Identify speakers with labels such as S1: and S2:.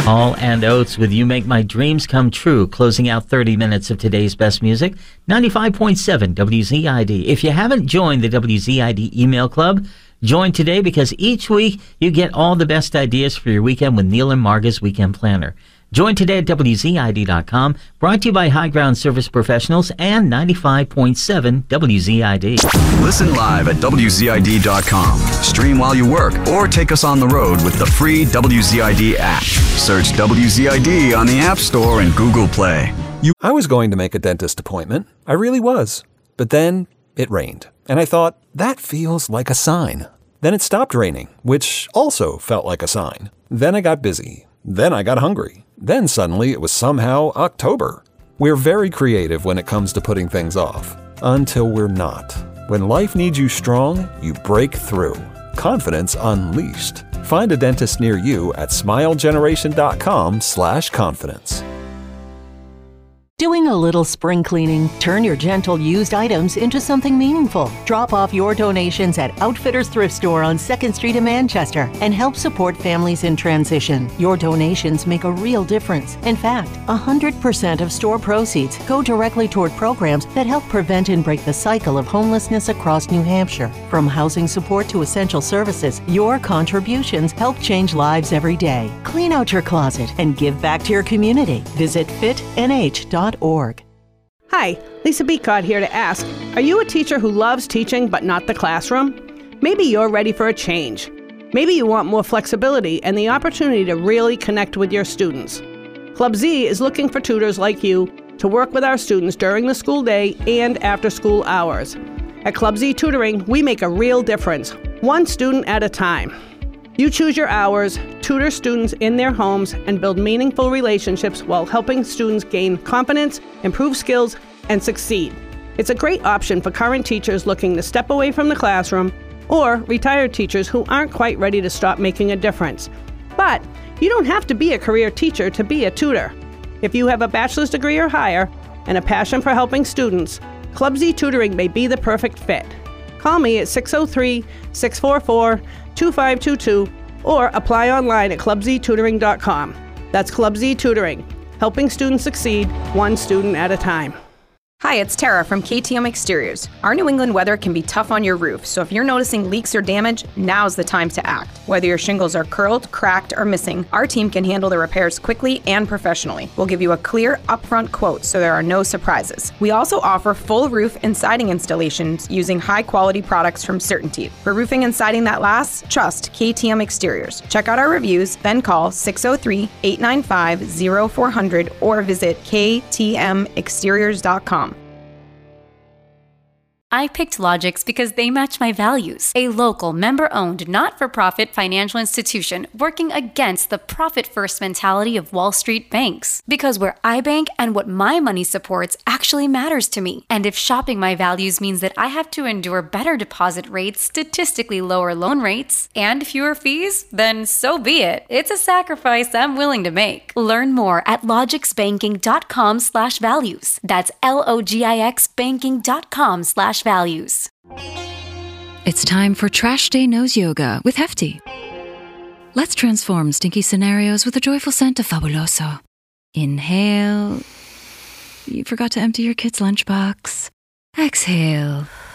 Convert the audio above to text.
S1: Hall and Oates with You Make My Dreams Come True, closing out 30 minutes of today's best music, 95.7 WZID. If you haven't joined the WZID email club, join today because each week you get all the best ideas for your weekend with Neil and Marga's Weekend Planner. Join today at WZID.com, brought to you by High Ground Service Professionals and 95.7 WZID.
S2: Listen live at WZID.com. Stream while you work or take us on the road with the free WZID app. Search WZID on the App Store and Google Play.
S3: I was going to make a dentist appointment. I really was. But then it rained. And I thought, that feels like a sign. Then it stopped raining, which also felt like a sign. Then I got busy. Then I got hungry. Then suddenly it was somehow October. We're very creative when it comes to putting things off. Until we're not. When life needs you strong, you break through. Confidence unleashed. Find a dentist near you at smilegeneration.com/confidence.
S4: Doing a little spring cleaning? Turn your gentle used items into something meaningful. Drop off your donations at Outfitters Thrift Store on 2nd Street in Manchester and help support families in transition. Your donations make a real difference. In fact, 100% of store proceeds go directly toward programs that help prevent and break the cycle of homelessness across New Hampshire. From housing support to essential services, your contributions help change lives every day. Clean out your closet and give back to your community. Visit fitnh.org.
S5: Hi, Lisa Beacott here to ask, are you a teacher who loves teaching but not the classroom? Maybe you're ready for a change. Maybe you want more flexibility and the opportunity to really connect with your students. Club Z is looking for tutors like you to work with our students during the school day and after school hours. At Club Z Tutoring, we make a real difference, one student at a time. You choose your hours, tutor students in their homes, and build meaningful relationships while helping students gain confidence, improve skills, and succeed. It's a great option for current teachers looking to step away from the classroom or retired teachers who aren't quite ready to stop making a difference. But you don't have to be a career teacher to be a tutor. If you have a bachelor's degree or higher and a passion for helping students, Club Z Tutoring may be the perfect fit. Call me at 603-644-2522 or apply online at clubztutoring.com. That's Club Z Tutoring, helping students succeed one student at a time.
S6: Hi, it's Tara from KTM Exteriors. Our New England weather can be tough on your roof, so if you're noticing leaks or damage, now's the time to act. Whether your shingles are curled, cracked, or missing, our team can handle the repairs quickly and professionally. We'll give you a clear, upfront quote so there are no surprises. We also offer full roof and siding installations using high-quality products from CertainTeed. For roofing and siding that lasts, trust KTM Exteriors. Check out our reviews, then call 603-895-0400 or visit ktmexteriors.com.
S7: I picked Logix because they match my values. A local, member-owned, not-for-profit financial institution working against the profit-first mentality of Wall Street banks. Because where I bank and what my money supports actually matters to me. And if shopping my values means that I have to endure better deposit rates, statistically lower loan rates, and fewer fees, then so be it. It's a sacrifice I'm willing to make. Learn more at logixbanking.com/values. That's logixbanking.com/values.
S8: It's time for Trash Day Nose Yoga with Hefty. Let's transform stinky scenarios with a joyful scent of Fabuloso. Inhale. You forgot to empty your kid's lunchbox. Exhale.